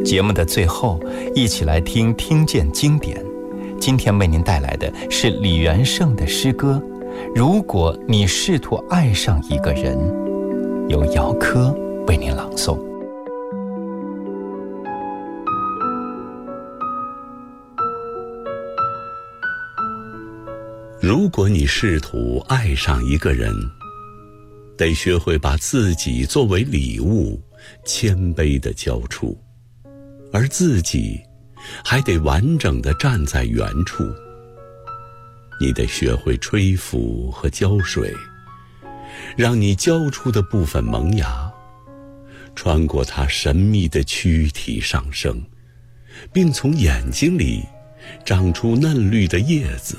节目的最后，一起来听见经典。今天为您带来的是李元胜的诗歌《如果你试图爱上一个人》，由姚科为您朗诵。 如果你试图爱上一个人，得学会把自己作为礼物，谦卑地交出，而自己还得完整地站在原处。你得学会吹拂和浇水，让你浇出的部分萌芽，穿过它神秘的躯体上升，并从眼睛里长出嫩绿的叶子。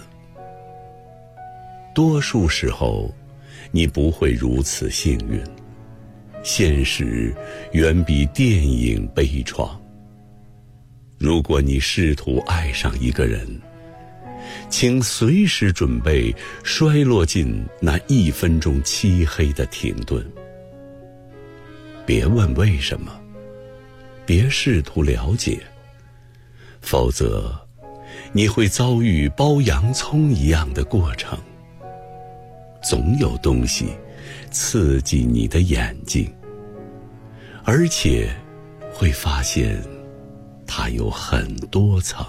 多数时候，你不会如此幸运，现实远比电影悲怆。如果你试图爱上一个人，请随时准备衰落进那1分钟漆黑的停顿。别问为什么，别试图了解，否则你会遭遇剥洋葱一样的过程。总有东西刺激你的眼睛，而且会发现它有很多层。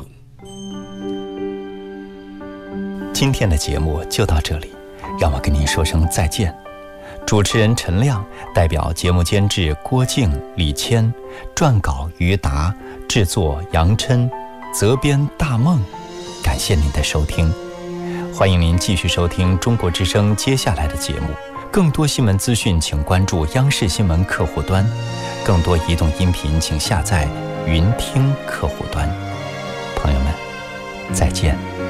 今天的节目就到这里，让我跟您说声再见。主持人陈亮，代表节目监制郭静、李谦，撰稿于达，制作杨琛，责编大梦。感谢您的收听，欢迎您继续收听中国之声接下来的节目。更多新闻资讯请关注央视新闻客户端，更多移动音频请下载云听客户端。朋友们，再见。